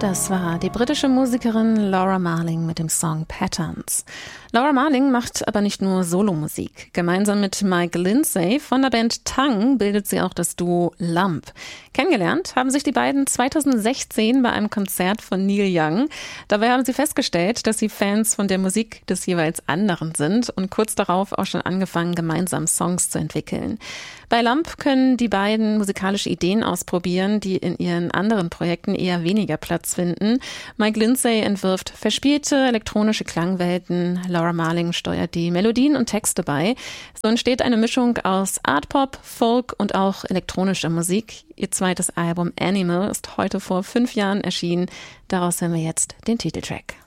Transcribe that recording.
Das war die britische Musikerin Laura Marling mit dem Song Patterns. Laura Marling macht aber nicht nur Solomusik. Gemeinsam mit Mike Lindsay von der Band Tongue bildet sie auch das Duo Lump. Kennengelernt haben sich die beiden 2016 bei einem Konzert von Neil Young. Dabei haben sie festgestellt, dass sie Fans von der Musik des jeweils anderen sind und kurz darauf auch schon angefangen, gemeinsam Songs zu entwickeln. Bei Lump können die beiden musikalische Ideen ausprobieren, die in ihren anderen Projekten eher weniger Platz finden. Mike Lindsay entwirft verspielte elektronische Klangwelten, Laura Marling steuert die Melodien und Texte bei. So entsteht eine Mischung aus Art-Pop, Folk und auch elektronischer Musik. Ihr zweites Album Animal ist heute vor 5 Jahren erschienen. Daraus hören wir jetzt den Titeltrack.